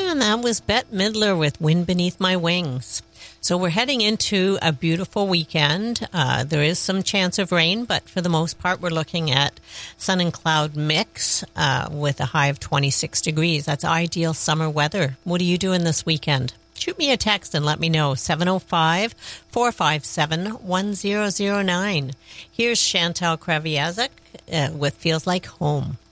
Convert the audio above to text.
And that was Bette Midler with Wind Beneath My Wings. So we're heading into a beautiful weekend. There is some chance of rain, but for the most part, we're looking at sun and cloud mix with a high of 26 degrees. That's ideal summer weather. What are you doing this weekend? Shoot me a text and let me know. 705-457-1009. Here's Chantal Kreviazuk with Feels Like Home.